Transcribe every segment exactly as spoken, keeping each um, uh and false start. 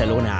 Barcelona.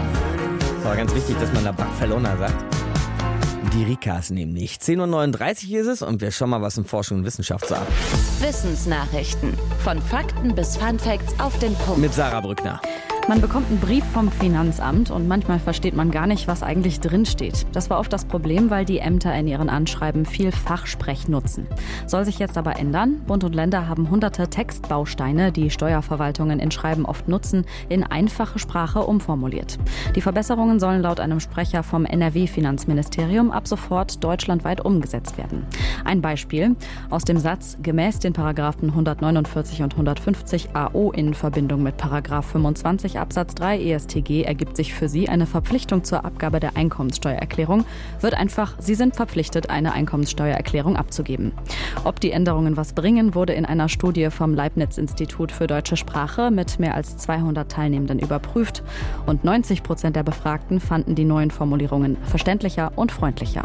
Es war ganz wichtig, dass man da Barcelona sagt. Die Rikas nämlich. zehn Uhr neununddreißig ist es und wir schauen mal, was in Forschung und Wissenschaft so ab. Wissensnachrichten. Von Fakten bis Funfacts auf den Punkt. Mit Sarah Brückner. Man bekommt einen Brief vom Finanzamt und manchmal versteht man gar nicht, was eigentlich drinsteht. Das war oft das Problem, weil die Ämter in ihren Anschreiben viel Fachsprech nutzen. Soll sich jetzt aber ändern. Bund und Länder haben hunderte Textbausteine, die Steuerverwaltungen in Schreiben oft nutzen, in einfache Sprache umformuliert. Die Verbesserungen sollen laut einem Sprecher vom N R W-Finanzministerium ab sofort deutschlandweit umgesetzt werden. Ein Beispiel: Aus dem Satz gemäß den Paragraphen hundertneunundvierzig und hundertfünfzig A O in Verbindung mit Paragraph fünfundzwanzig Absatz drei E S T G ergibt sich für Sie eine Verpflichtung zur Abgabe der Einkommenssteuererklärung, wird einfach, Sie sind verpflichtet, eine Einkommenssteuererklärung abzugeben. Ob die Änderungen was bringen, wurde in einer Studie vom Leibniz-Institut für deutsche Sprache mit mehr als zweihundert Teilnehmenden überprüft und neunzig Prozent der Befragten fanden die neuen Formulierungen verständlicher und freundlicher.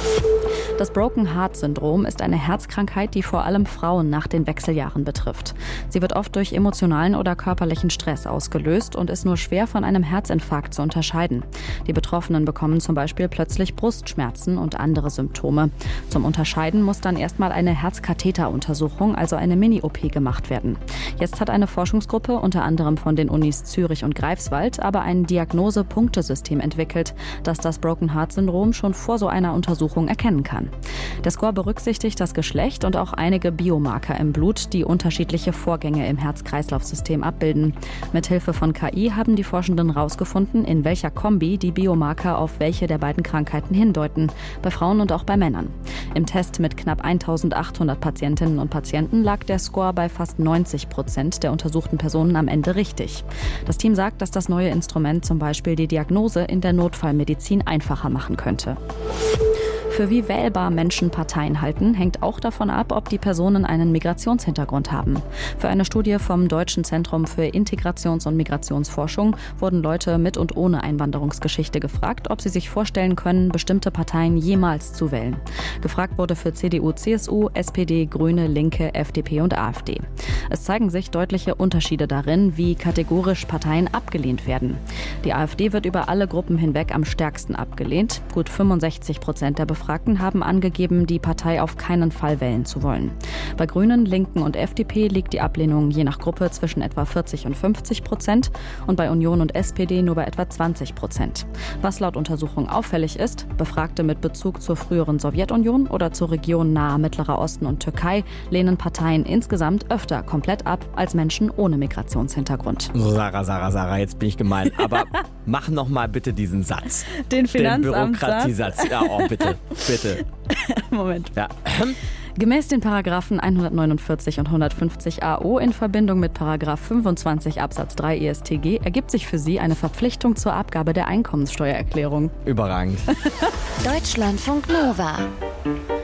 Das Broken Heart Syndrom ist eine Herzkrankheit, die vor allem Frauen nach den Wechseljahren betrifft. Sie wird oft durch emotionalen oder körperlichen Stress ausgelöst und ist nur schwer von einem Herzinfarkt zu unterscheiden. Die Betroffenen bekommen zum Beispiel plötzlich Brustschmerzen und andere Symptome. Zum Unterscheiden muss dann erstmal eine Herzkatheteruntersuchung, also eine Mini-O P, gemacht werden. Jetzt hat eine Forschungsgruppe, unter anderem von den Unis Zürich und Greifswald, aber ein Diagnose-Punktesystem entwickelt, das das Broken Heart Syndrom schon vor so einer Untersuchung erkennen kann. Der Score berücksichtigt das Geschlecht und auch einige Biomarker im Blut, die unterschiedliche Vorgänge im Herz-Kreislauf-System abbilden. Mithilfe von K I haben die Forschenden herausgefunden, in welcher Kombi die Biomarker auf welche der beiden Krankheiten hindeuten, bei Frauen und auch bei Männern. Im Test mit knapp eintausendachthundert Patientinnen und Patienten lag der Score bei fast neunzig Prozent der untersuchten Personen am Ende richtig. Das Team sagt, dass das neue Instrument zum Beispiel die Diagnose in der Notfallmedizin einfacher machen könnte. Für wie wählbar Menschen Parteien halten, hängt auch davon ab, ob die Personen einen Migrationshintergrund haben. Für eine Studie vom Deutschen Zentrum für Integrations- und Migrationsforschung wurden Leute mit und ohne Einwanderungsgeschichte gefragt, ob sie sich vorstellen können, bestimmte Parteien jemals zu wählen. Gefragt wurde für C D U, C S U, S P D, Grüne, Linke, F D P und A F D. Es zeigen sich deutliche Unterschiede darin, wie kategorisch Parteien abgelehnt werden. Die A f D wird über alle Gruppen hinweg am stärksten abgelehnt. Gut fünfundsechzig Prozent der Befragten haben angegeben, die Partei auf keinen Fall wählen zu wollen. Bei Grünen, Linken und F D P liegt die Ablehnung je nach Gruppe zwischen etwa vierzig und fünfzig Prozent und bei Union und S P D nur bei etwa zwanzig Prozent. Was laut Untersuchung auffällig ist: Befragte mit Bezug zur früheren Sowjetunion oder zur Region nahe Mittlerer Osten und Türkei lehnen Parteien insgesamt öfter komplett ab als Menschen ohne Migrationshintergrund. So, Sarah, Sarah, Sarah, jetzt bin ich gemein, aber mach noch mal bitte diesen Satz. Den Finanzamtssatz? Den Bürokratiesatz. Ja, oh, bitte, bitte. Moment. Ja. Gemäß den Paragraphen hundertneunundvierzig und hundertfünfzig A O in Verbindung mit Paragraph fünfundzwanzig Absatz drei E S T G ergibt sich für Sie eine Verpflichtung zur Abgabe der Einkommenssteuererklärung. Überragend. Deutschlandfunk Nova.